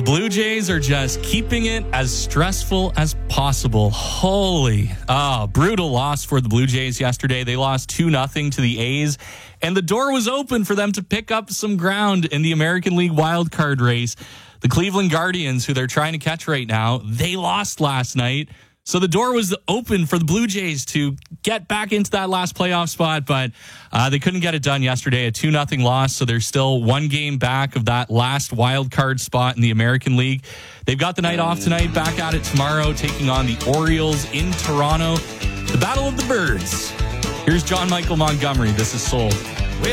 Blue Jays are just keeping it as stressful as possible. Brutal loss for the Blue Jays yesterday. They lost 2-0 to the A's, and the door was open for them to pick up some ground in the American League wildcard race. The Cleveland Guardians, who they're trying to catch right now, they lost last night. So the door was open for the Blue Jays to get back into that last playoff spot, but they couldn't get it done yesterday. A 2-0 loss, so they're still one game back of that last wild card spot in the American League. They've got the night off tonight, back at it tomorrow, taking on the Orioles in Toronto. The Battle of the Birds. Here's John Michael Montgomery. This is Sold.